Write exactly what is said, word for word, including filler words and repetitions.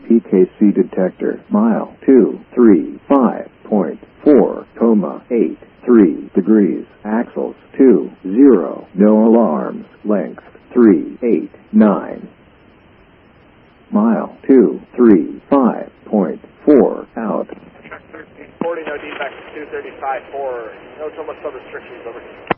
T K C detector. Mile two three five point four, comma eight three degrees. Axles two zero. No alarms. Length three eight nine. Mile two three five point four out. thirteen forty, no defects, two thirty-five four. No too much restrictions over.